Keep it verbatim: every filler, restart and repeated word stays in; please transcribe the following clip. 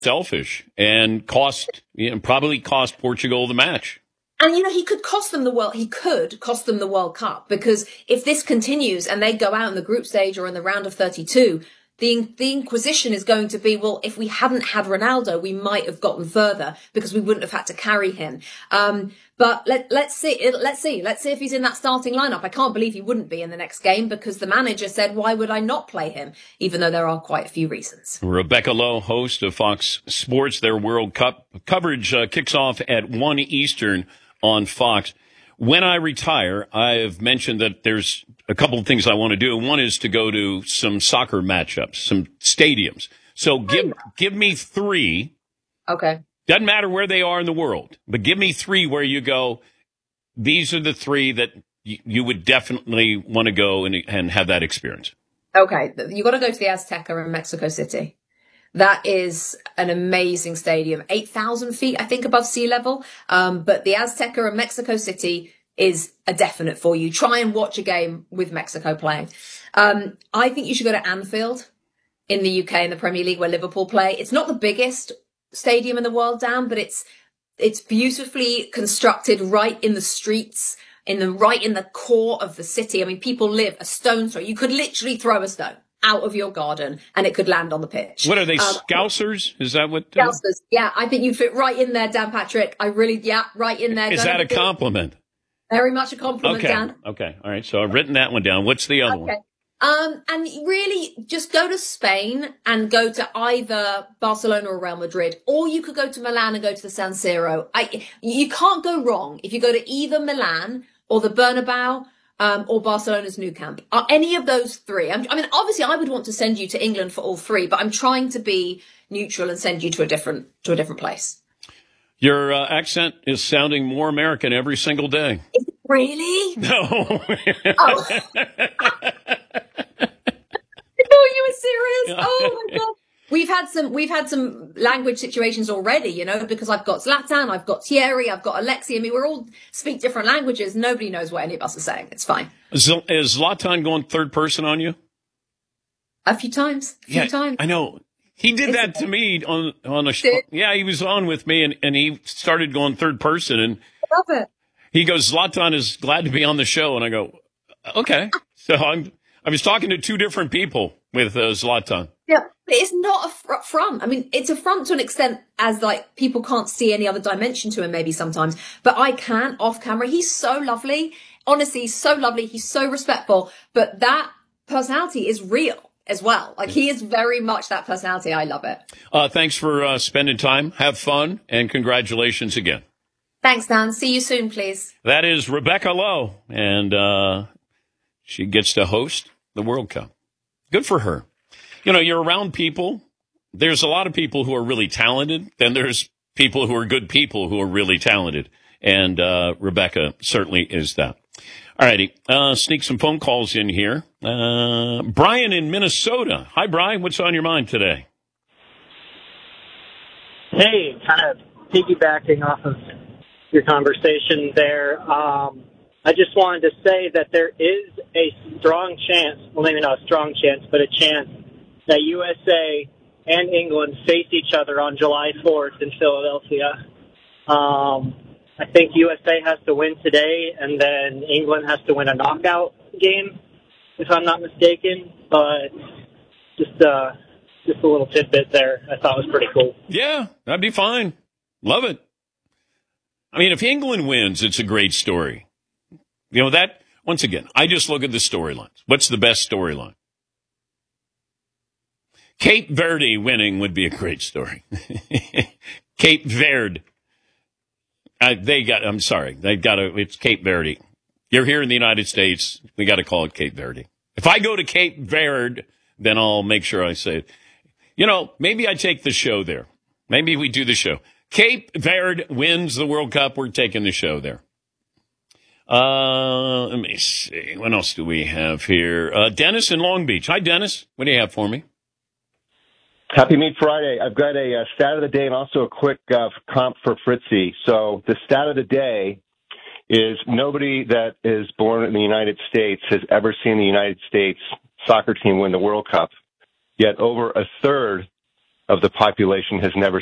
selfish and cost, you know, probably cost Portugal the match. And, you know, he could cost them the world. He could cost them the World Cup, because if this continues and they go out in the group stage or in the round of thirty-two, the the inquisition is going to be, well, if we hadn't had Ronaldo, we might have gotten further because we wouldn't have had to carry him. Um, but let let's see, let's see, let's see if he's in that starting lineup. I can't believe he wouldn't be in the next game, because the manager said, "Why would I not play him?" Even though there are quite a few reasons. Rebecca Lowe, host of Fox Sports, their World Cup coverage uh, kicks off at one Eastern on Fox. When I retire, I've mentioned that there's a couple of things I want to do. One is to go to some soccer matchups, some stadiums. So give give me three. Okay. Doesn't matter where they are in the world, but give me three where you go, these are the three that y- you would definitely want to go and, and have that experience. Okay. You got to go to the Azteca in Mexico City. That is an amazing stadium, eight thousand feet, I think, above sea level. Um, but the Azteca in Mexico City is a definite for you. Try and watch a game with Mexico playing. Um, I think you should go to Anfield in the U K, in the Premier League, where Liverpool play. It's not the biggest stadium in the world, Dan, but it's it's beautifully constructed right in the streets, in the right in the core of the city. I mean, people live a stone's throw. You could literally throw a stone out of your garden and it could land on the pitch. What are they, um, Scousers? Is that what? Uh, Scousers, yeah. I think you'd fit right in there, Dan Patrick. I really, yeah, right in there. Is Don't that a compliment? Very much a compliment, okay. Dan. Okay, all right. So I've written that one down. What's the other okay. one? Um, and really just go to Spain and go to either Barcelona or Real Madrid, or you could go to Milan and go to the San Siro. I, you can't go wrong if you go to either Milan or the Bernabeu, Um, or Barcelona's Nou Camp. Are any of those three? I'm, I mean, obviously, I would want to send you to England for all three, but I'm trying to be neutral and send you to a different to a different place. Your uh, accent is sounding more American every single day. Is it really? No. Oh. I thought you were serious. Oh my god. We've had some we've had some language situations already, you know, because I've got Zlatan, I've got Thierry, I've got Alexi. I mean, we're all speak different languages. Nobody knows what any of us are saying. It's fine. Is, is Zlatan going third person on you? A few times. A few yeah, times. I know. He did It's that to me on on a Did? yeah. He was on with me and, and he started going third person and I love it. He goes, Zlatan is glad to be on the show, and I go, okay. So I'm I was talking to two different people with uh, Zlatan. Yeah, but it's not a fr- front. I mean, it's a front to an extent, as like people can't see any other dimension to him maybe sometimes, but I can off camera. He's so lovely. Honestly, he's so lovely. He's so respectful, but that personality is real as well. Like he is very much that personality. I love it. Uh, thanks for uh, spending time. Have fun and congratulations again. Thanks, Dan. See you soon, please. That is Rebecca Lowe, and uh, she gets to host the World Cup. Good for her. You know, you're around people. There's a lot of people who are really talented. Then there's people who are good people who are really talented. And uh, Rebecca certainly is that. All righty. Uh, sneak some phone calls in here. Uh, Brian in Minnesota. Hi, Brian. What's on your mind today? Hey, kind of piggybacking off of your conversation there. Um, I just wanted to say that there is a strong chance, well, maybe not a strong chance, but a chance that U S A and England face each other on July fourth in Philadelphia. Um, I think U S A has to win today, and then England has to win a knockout game, if I'm not mistaken. But just uh, just a little tidbit there I thought was pretty cool. Yeah, that'd be fine. Love it. I mean, if England wins, it's a great story. You know, that, once again, I just look at the storylines. What's the best storyline? Cape Verde winning would be a great story. Cape Verde. Uh, they got, I'm sorry, they got to, it's Cape Verde. You're here in the United States, we got to call it Cape Verde. If I go to Cape Verde, then I'll make sure I say it. You know, maybe I take the show there. Maybe we do the show. Cape Verde wins the World Cup. We're taking the show there. Uh, let me see. What else do we have here? Uh, Dennis in Long Beach. Hi, Dennis. What do you have for me? Happy Meat Friday. I've got a, uh stat of the day and also a quick uh, comp for Fritzy. So the stat of the day is nobody that is born in the United States has ever seen the United States soccer team win the World Cup. Yet over a third of the population has never